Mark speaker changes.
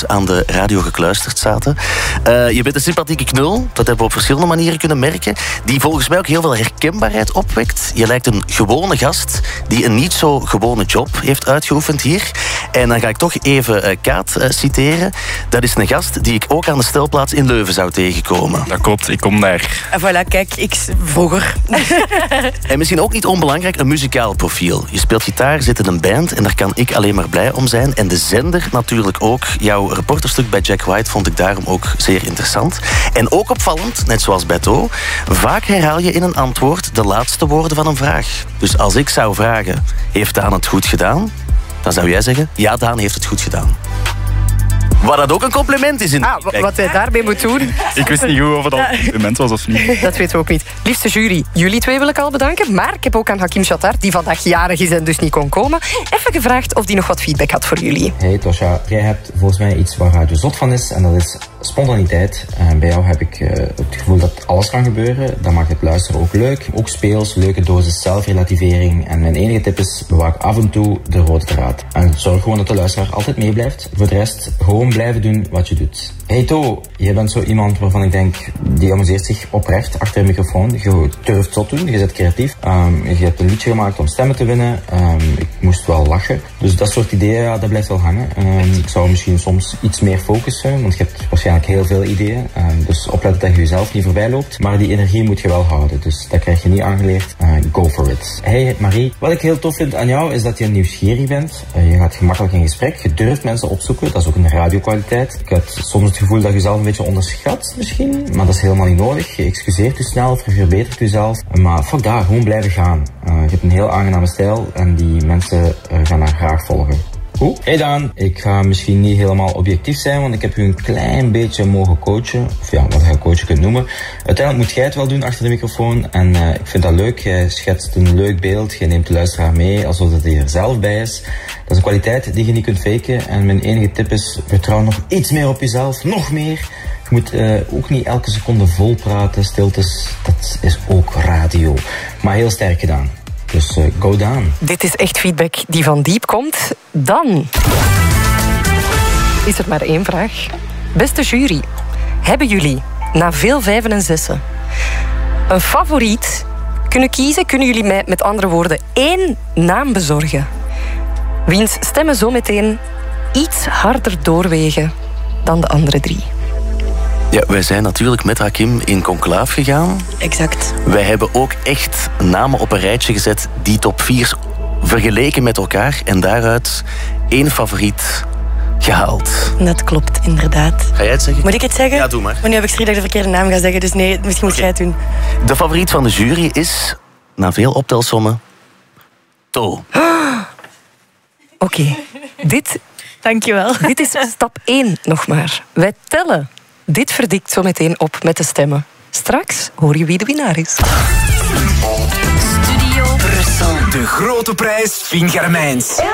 Speaker 1: thuis aan de radio gekluisterd zaten. Je bent een sympathieke knul, dat hebben we op verschillende manieren kunnen merken, die volgens mij ook heel veel herkenbaarheid opwekt. Je lijkt een gewone gast die een niet zo gewone job heeft uitgeoefend hier. En dan ga ik toch even Kaat citeren. Dat is een gast die ik ook aan de stelplaats in Leuven zou tegenkomen.
Speaker 2: Dat klopt, ik kom daar.
Speaker 3: En voilà, kijk, ik vroeger.
Speaker 1: En misschien ook niet onbelangrijk, een muzikaal profiel. Je speelt gitaar, zit in een band en daar kan ik alleen maar blij om zijn. En de zender natuurlijk ook. Jouw reporterstuk bij Jack White vond ik daarom ook zeer interessant. En ook opvallend, net zoals Beto, vaak herhaal je in een antwoord de laatste woorden van een vraag. Dus als ik zou vragen, heeft Daan het goed gedaan? Dan zou jij zeggen, ja, Daan heeft het goed gedaan. Wat dat ook een compliment is in
Speaker 3: wat hij daarmee moet doen.
Speaker 2: Ik wist niet goed of het al een compliment was of niet.
Speaker 3: Dat weten we ook niet. Liefste jury, jullie twee wil ik al bedanken. Maar ik heb ook aan Hakim Chattar, die vandaag jarig is en dus niet kon komen, even gevraagd of die nog wat feedback had voor jullie.
Speaker 4: Hey Tosja, jij hebt volgens mij iets waar Radio zot van is en dat is spontaniteit. Bij jou heb ik het gevoel dat alles kan gebeuren. Dat maakt het luisteren ook leuk. Ook speels, leuke dosis zelfrelativering. En mijn enige tip is, bewaak af en toe de rode draad. En zorg gewoon dat de luisteraar altijd meeblijft. Voor de rest, gewoon blijven doen wat je doet. Hey To, jij bent zo iemand waarvan ik denk, die amuseert zich oprecht achter een microfoon. Je durft zot doen, je bent creatief. Je hebt een liedje gemaakt om stemmen te winnen. Ik moest wel lachen. Dus dat soort ideeën, ja, dat blijft wel hangen. Ik zou misschien soms iets meer focussen, want je hebt waarschijnlijk heel veel ideeën. Dus opletten dat je jezelf niet voorbij loopt. Maar die energie moet je wel houden, dus dat krijg je niet aangeleerd. Go for it. Hey Marie, wat ik heel tof vind aan jou is dat je nieuwsgierig bent. Je gaat gemakkelijk in gesprek, je durft mensen opzoeken. Dat is ook een radiokwaliteit. Ik had soms het gevoel dat je jezelf een beetje onderschat misschien, maar dat is helemaal niet nodig. Je excuseert je snel of je verbetert jezelf. Maar fuck daar, gewoon blijven gaan. Je hebt een heel aangename stijl en die mensen gaan haar graag volgen. Goed. Hey Daan, ik ga misschien niet helemaal objectief zijn, want ik heb u een klein beetje mogen coachen. Of ja, wat je coachen kunt noemen. Uiteindelijk moet jij het wel doen achter de microfoon. En ik vind dat leuk. Jij schetst een leuk beeld. Je neemt de luisteraar mee alsof het er zelf bij is. Dat is een kwaliteit die je niet kunt faken. En mijn enige tip is, vertrouw nog iets meer op jezelf. Nog meer. Je moet ook niet elke seconde vol praten. Stiltes, dat is ook radio. Maar heel sterk gedaan. Dus go down.
Speaker 3: Dit is echt feedback die van diep komt. Dan is er maar één vraag. Beste jury, hebben jullie na veel 5 en 6 een favoriet kunnen kiezen? Kunnen jullie mij met andere woorden 1 naam bezorgen? Wiens stemmen zo meteen iets harder doorwegen dan de andere 3?
Speaker 1: Ja, wij zijn natuurlijk met Hakim in conclaaf gegaan.
Speaker 3: Exact.
Speaker 1: Wij hebben ook echt namen op een rijtje gezet, die top 4's vergeleken met elkaar en daaruit 1 favoriet gehaald.
Speaker 5: Dat klopt, inderdaad.
Speaker 1: Ga jij het zeggen?
Speaker 5: Moet ik het zeggen?
Speaker 1: Ja, doe maar.
Speaker 5: Maar nu heb ik schrik dat ik de verkeerde naam ga zeggen, dus nee, misschien moet jij het doen.
Speaker 1: De favoriet van de jury is, na veel optelsommen, To.
Speaker 3: Oké,
Speaker 5: Dankjewel.
Speaker 3: dit is stap 1 nog maar. Wij tellen dit verdikt zo meteen op met de stemmen. Straks hoor je wie de winnaar is.
Speaker 6: Studio Brussel. De grote prijs Fien Germijns.